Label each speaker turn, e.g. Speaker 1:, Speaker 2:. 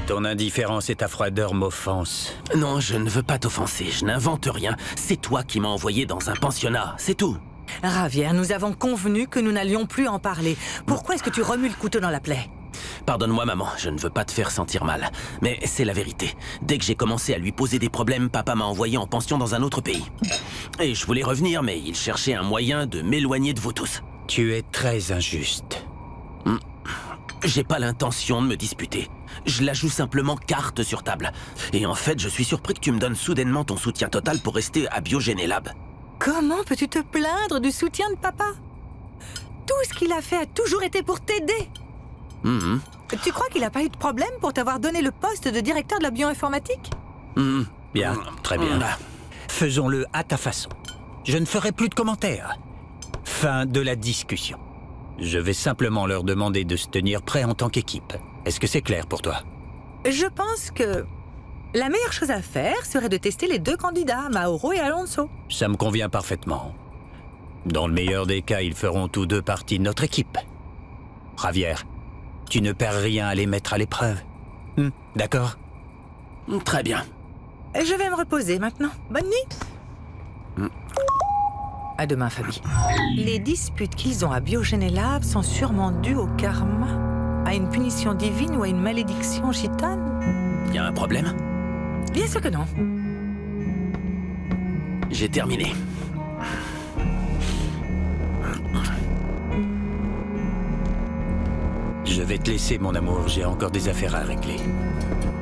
Speaker 1: Ton indifférence et ta froideur m'offensent.
Speaker 2: Non, je ne veux pas t'offenser, je n'invente rien. C'est toi qui m'as envoyé dans un pensionnat, c'est tout.
Speaker 3: Javier, nous avons convenu que nous n'allions plus en parler. Pourquoi est-ce que tu remues le couteau dans la plaie?
Speaker 2: Pardonne-moi, maman, je ne veux pas te faire sentir mal. Mais c'est la vérité. Dès que j'ai commencé à lui poser des problèmes, papa m'a envoyé en pension dans un autre pays. Et je voulais revenir, mais il cherchait un moyen de m'éloigner de vous tous.
Speaker 1: Tu es très injuste.
Speaker 2: J'ai pas l'intention de me disputer. Je la joue simplement carte sur table. Et en fait, je suis surpris que tu me donnes soudainement ton soutien total pour rester à Biogénélab.
Speaker 3: Comment peux-tu te plaindre du soutien de papa? Tout ce qu'il a fait a toujours été pour t'aider. Tu crois qu'il n'a pas eu de problème pour t'avoir donné le poste de directeur de la bioinformatique?
Speaker 1: Bien, très bien. Faisons-le à ta façon. Je ne ferai plus de commentaires. Fin de la discussion. Je vais simplement leur demander de se tenir prêts en tant qu'équipe. Est-ce que c'est clair pour toi?
Speaker 3: Je pense que la meilleure chose à faire serait de tester les deux candidats, Mauro et Alonso.
Speaker 1: Ça me convient parfaitement. Dans le meilleur des cas, ils feront tous deux partie de notre équipe. Javier, tu ne perds rien à les mettre à l'épreuve. D'accord?
Speaker 2: Très bien.
Speaker 3: Je vais me reposer maintenant. Bonne nuit. À demain, Fabi. Les disputes qu'ils ont à Biogénélab sont sûrement dues au karma, à une punition divine ou à une malédiction gitane.
Speaker 2: Y a un problème?
Speaker 3: Bien sûr que non.
Speaker 2: J'ai terminé.
Speaker 1: Je vais te laisser, mon amour. J'ai encore des affaires à régler.